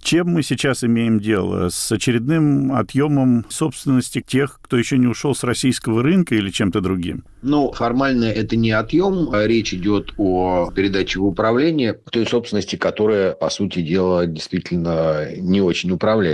чем мы сейчас имеем дело? С очередным отъемом собственности тех, кто еще не ушел с российского рынка, или чем-то другим? Формально это не отъем. Речь идет о передаче в управление той собственности, которая, по сути дела, действительно не очень управляет.